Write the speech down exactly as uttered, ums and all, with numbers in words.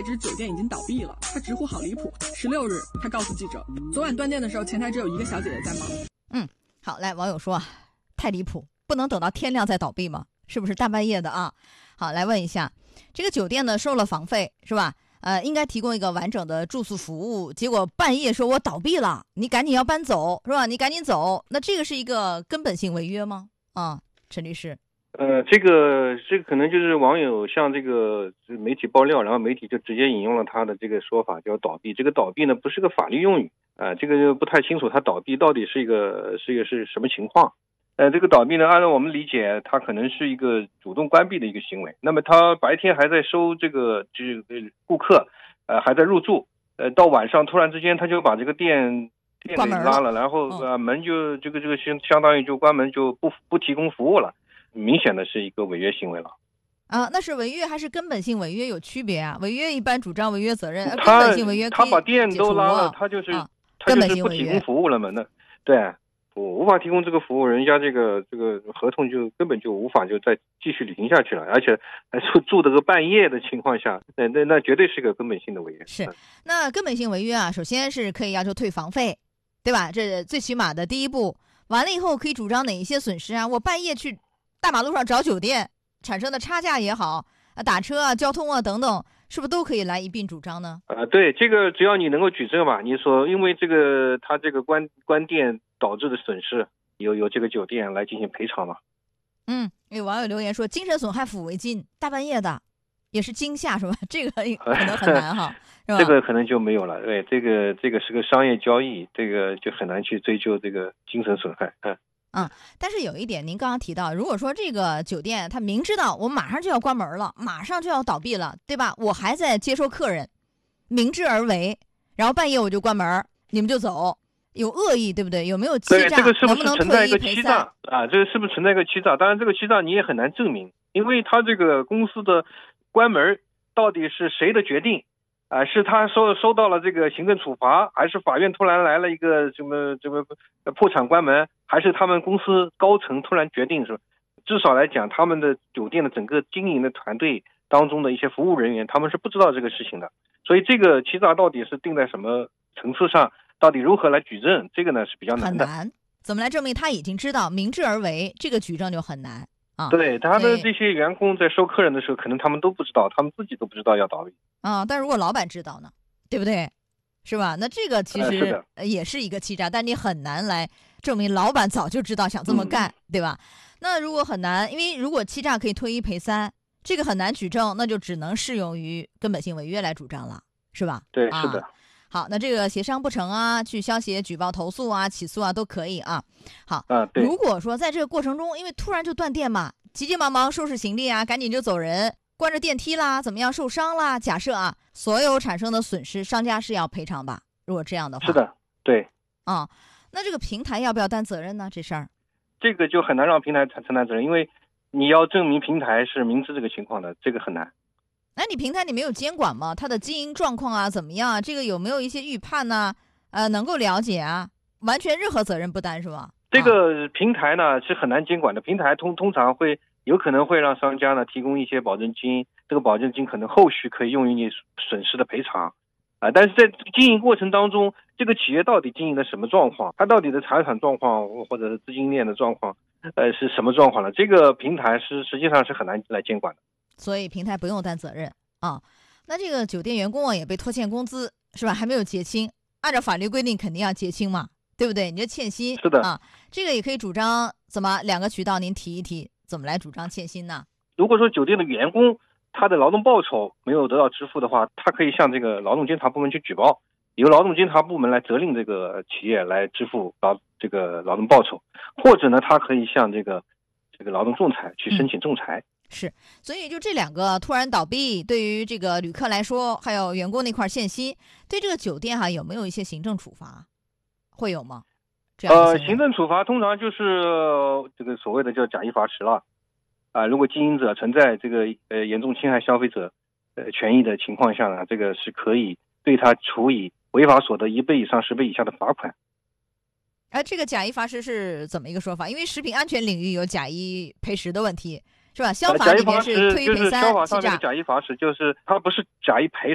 这支酒店已经倒闭了，他直呼好离谱。十六日，他告诉记者，昨晚断电的时候，前台只有一个小姐姐在忙。 嗯，好，来，网友说啊，太离谱，不能等到天亮再倒闭吗？是不是大半夜的啊？好，来问一下，这个酒店呢收了房费是吧？呃，应该提供一个完整的住宿服务，结果半夜说我倒闭了，你赶紧要搬走是吧？你赶紧走，那这个是一个根本性违约吗？啊，陈律师。 呃，这个这个可能就是网友向这个媒体爆料，然后媒体就直接引用了他的这个说法，叫倒闭。这个倒闭呢不是个法律用语啊、呃，这个就不太清楚，他倒闭到底是一个是一个是什么情况？呃，这个倒闭呢，按照我们理解，它可能是一个主动关闭的一个行为。那么他白天还在收这个这个顾客，呃，还在入住，呃，到晚上突然之间他就把这个店店给拉了，然后呃门就这个这个相相当于就关门，就不不提供服务了。明显的是一个违约行为了啊，那是违约还是根本性违约有区别啊？违约一般主张违约责任，根他本性违约可以他把店都拉了，他就是、 啊、 他就是不提供服务了嘛？那对，我无法提供这个服务，人家这个这个合同就根本就无法就再继续履行下去了，而且还住住的个半夜的情况下，那那那绝对是个根本性的违约。 是，那根本性违约啊，首先是可以要求退房费，对吧？这最起码的第一步。完了以后可以主张哪一些损失啊？我半夜去大马路上找酒店产生的差价也好啊，打车啊、交通啊等等，是不是都可以来一并主张呢？ 呃，对，这个只要你能够举证嘛，你说因为这个他这个关关店导致的损失，由由这个酒店来进行赔偿嘛。 嗯，有网友留言说，精神损害抚慰金，大半夜的也是惊吓是吧？这个可能很难哈，是吧？ 这个可能就没有了，对，这个这个是个商业交易，这个就很难去追究这个精神损害，嗯。 嗯，但是有一点，您刚刚提到，如果说这个酒店他明知道我马上就要关门了，马上就要倒闭了，对吧？我还在接收客人，明知而为，然后半夜我就关门，你们就走，有恶意，对不对？有没有欺诈？ 对，这个是不是存在一个能不能欺诈啊？这个是不是存在一个欺诈？当然，这个欺诈你也很难证明，因为他这个公司的关门到底是谁的决定？啊，是他收收到了这个行政处罚，还是法院突然来了一个什么什么破产关门，还是他们公司高层突然决定？是吧？至少来讲，他们的酒店的整个经营的团队当中的一些服务人员，他们是不知道这个事情的。所以这个欺诈到底是定在什么层次上，到底如何来举证，这个呢是比较难的。 很难，怎么来证明他已经知道明知而为？这个举证就很难。啊、 对，他的这些员工在收客人的时候，可能他们都不知道，他们自己都不知道要倒闭啊。但如果老板知道呢，对不对？是吧？那这个其实也是一个欺诈，但你很难来证明老板早就知道想这么干，嗯、对吧？那如果很难，因为如果欺诈可以退一赔三，这个很难举证，那就只能适用于根本性违约来主张了，是吧？ 对， 啊、 是的。 好，那这个协商不成啊，去消协举报投诉啊、起诉啊都可以啊。好， 啊，对。 如果说在这个过程中，因为突然就断电嘛，急急忙忙收拾行李啊，赶紧就走人，关着电梯啦，怎么样受伤啦？假设啊，所有产生的损失，商家是要赔偿吧？如果这样的话， 是的，对。 啊、嗯，那这个平台要不要担责任呢？这事儿， 这个就很难让平台承担责任，因为你要证明平台是明知这个情况的，这个很难。 那你平台你没有监管吗？它的经营状况啊怎么样啊？这个有没有一些预判呢？呃，能够了解啊？完全任何责任不担是吧？ 这个平台呢是很难监管的，平台通通常会有可能会让商家呢提供一些保证金，这个保证金可能后续可以用于你损失的赔偿啊。但是在经营过程当中，这个企业到底经营的什么状况，它到底的财产状况或者是资金链的状况，呃是什么状况呢？这个平台是实际上是很难来监管的。 所以平台不用担责任啊。那这个酒店员工啊也被拖欠工资是吧？还没有结清，按照法律规定肯定要结清嘛，对不对？你这欠薪是的啊，这个也可以主张怎么两个渠道您提一提，怎么来主张欠薪呢？ 如果说酒店的员工他的劳动报酬没有得到支付的话，他可以向这个劳动监察部门去举报，由劳动监察部门来责令这个企业来支付劳这个劳动报酬，或者呢，他可以向这个这个劳动仲裁去申请仲裁。 嗯是，所以就这两个突然倒闭，对于这个旅客来说，还有员工那块欠薪，对这个酒店哈、啊、有没有一些行政处罚？会有吗？这样呃，行政处罚通常就是这个所谓的叫假一罚十了啊、呃。如果经营者存在这个呃严重侵害消费者呃权益的情况下呢，这个是可以对他处以违法所得一倍以上十倍以下的罚款。 哎，这个假一罚十是怎么一个说法？因为食品安全领域有假一赔十的问题。是吧？消法里面是推一赔三， 就是消法上面的假一罚十，就是它不是假一赔